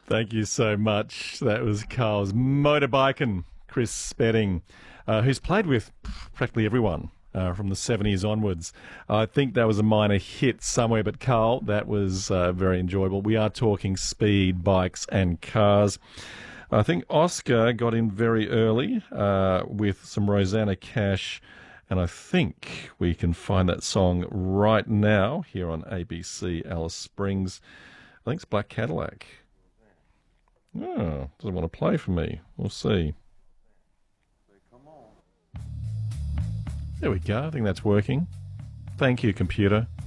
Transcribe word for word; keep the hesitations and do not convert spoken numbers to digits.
Thank you so much. That was Carl's Motorbiking, Chris Spedding, uh, who's played with practically everyone uh, from the seventies onwards. I think that was a minor hit somewhere, but Carl, that was uh, very enjoyable. We are talking speed, bikes and cars. I think Oscar got in very early uh, with some Rosanna Cash, and I think we can find that song right now here on A B C Alice Springs. I think it's Black Cadillac. Oh, doesn't want to play for me. We'll see. There we go. I think that's working. Thank you, computer.